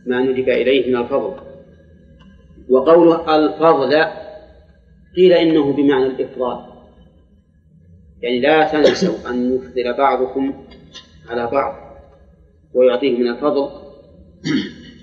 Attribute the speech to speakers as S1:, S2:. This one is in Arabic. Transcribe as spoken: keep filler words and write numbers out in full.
S1: ما ندب إليه من الفضل. وقوله الفضل قيل إنه بمعنى الإفضال، يعني لا تنسوا أن يفضل بعضكم على بعض ويعطيه من الفضل